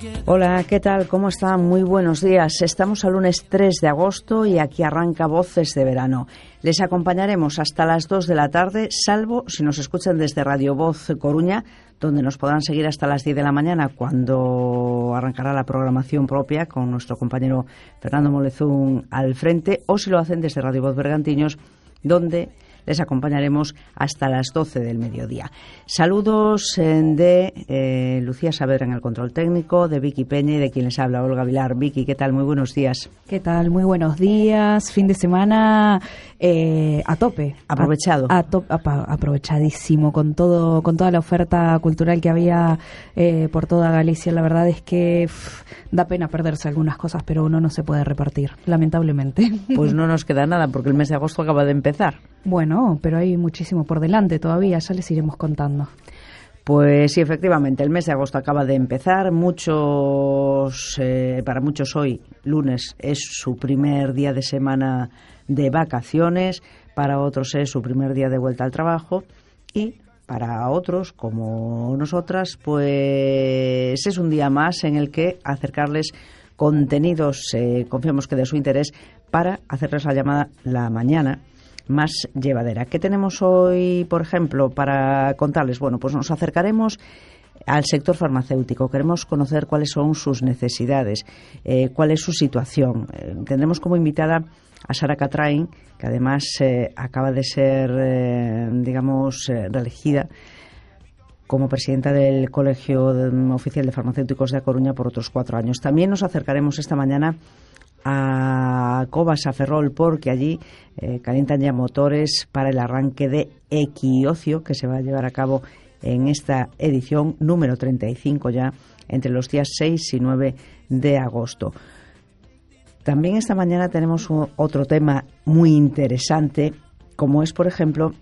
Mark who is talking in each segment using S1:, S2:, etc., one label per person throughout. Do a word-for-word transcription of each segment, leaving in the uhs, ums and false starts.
S1: Hola, ¿qué tal? ¿Cómo están? Muy buenos días. Estamos al lunes tres de agosto y aquí arranca Voces de Verano. Les acompañaremos hasta las dos de la tarde, salvo si nos escuchan desde Radio Voz Coruña, donde nos podrán seguir hasta las diez de la mañana, cuando arrancará la programación propia con nuestro compañero Fernando Molezún al frente, o si lo hacen desde Radio Voz Bergantiños, donde les acompañaremos hasta las doce del mediodía. Saludos de eh, Lucía Saavedra en el control técnico, de Vicky Peña y de quien les habla, Olga Vilar. Vicky, ¿qué tal? Muy buenos días.
S2: ¿Qué tal? Muy buenos días. Fin de semana eh, a tope.
S1: Aprovechado.
S2: A, a to, a, aprovechadísimo con todo, con toda la oferta cultural que había eh, por toda Galicia. La verdad es que pff, da pena perderse algunas cosas, pero uno no se puede repartir, lamentablemente.
S1: Pues no nos queda nada, porque el mes de agosto acaba de empezar.
S2: Bueno, pero hay muchísimo por delante todavía, ya les iremos contando.
S1: Pues sí, efectivamente, el mes de agosto acaba de empezar. Muchos, eh, para muchos hoy, lunes, es su primer día de semana de vacaciones, para otros es su primer día de vuelta al trabajo y para otros, como nosotras, pues es un día más en el que acercarles contenidos, eh, confiamos que de su interés, para hacerles la llamada la mañana más llevadera. ¿Qué tenemos hoy, por ejemplo, para contarles? Bueno, pues nos acercaremos al sector farmacéutico. Queremos conocer cuáles son sus necesidades, eh, cuál es su situación. Eh, tendremos como invitada a Sara Catrain, que además eh, acaba de ser, eh, digamos, eh, reelegida como presidenta del Colegio Oficial de Farmacéuticos de A Coruña por otros cuatro años. También nos acercaremos esta mañana a Cobas, a Ferrol, porque allí eh, calientan ya motores para el arranque de Equiocio, que se va a llevar a cabo en esta edición número treinta y cinco ya, entre los días seis y nueve de agosto. También esta mañana tenemos un, otro tema muy interesante, como es, por ejemplo,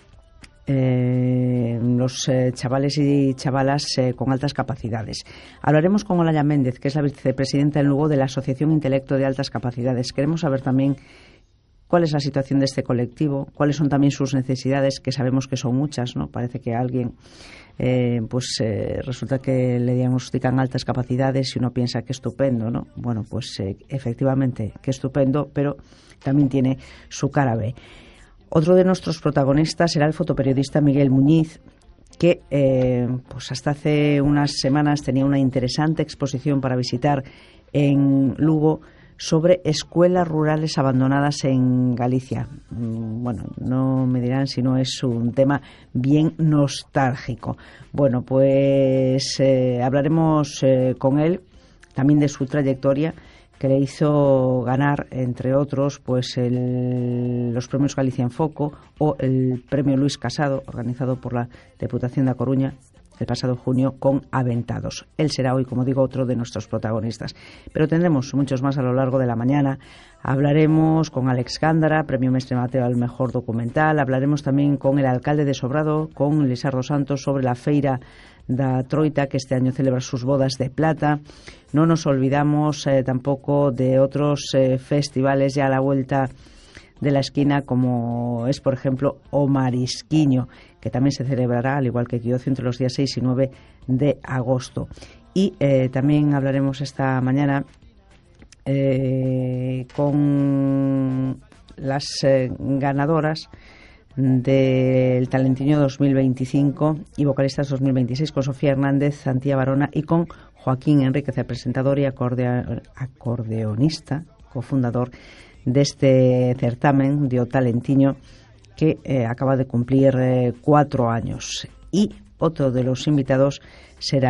S1: Eh, los eh, chavales y chavalas eh, con altas capacidades. Hablaremos con Olaya Méndez, que es la vicepresidenta en Lugo de la Asociación Intelecto de Altas Capacidades. Queremos saber también cuál es la situación de este colectivo, cuáles son también sus necesidades, que sabemos que son muchas, ¿no? Parece que a alguien eh, pues eh, resulta que le diagnostican altas capacidades y uno piensa que estupendo, ¿no? Bueno, pues eh, efectivamente que estupendo, pero también tiene su cara B. Otro de nuestros protagonistas será el fotoperiodista Miguel Muñiz, que eh, pues hasta hace unas semanas tenía una interesante exposición para visitar en Lugo sobre escuelas rurales abandonadas en Galicia. Bueno, no me dirán si no es un tema bien nostálgico. Bueno, pues eh, hablaremos eh, con él también de su trayectoria, que le hizo ganar, entre otros, pues el, los premios Galicia en Foco o el premio Luis Casado, organizado por la Deputación de A Coruña el pasado junio, con Aventados. Él será hoy, como digo, otro de nuestros protagonistas. Pero tendremos muchos más a lo largo de la mañana. Hablaremos con Alex Gándara, premio Mestre Mateo al mejor documental. Hablaremos también con el alcalde de Sobrado, con Lisardo Santos, sobre la feira da Troita, que este año celebra sus bodas de plata. No nos olvidamos eh, tampoco de otros eh, festivales ya a la vuelta de la esquina, como es, por ejemplo, O Marisquiño, que también se celebrará, al igual que Equiocio, entre los días seis y nueve de agosto. Y eh, también hablaremos esta mañana eh, con las eh, ganadoras del Talentiño dos mil veinticinco y Vocalistas dos mil veintiséis, con Sofía Hernández, Antía Barona y con Joaquín Enríquez, el presentador y acordea, acordeonista, cofundador de este certamen de O Talentiño, que eh, acaba de cumplir eh, cuatro años. Y otro de los invitados será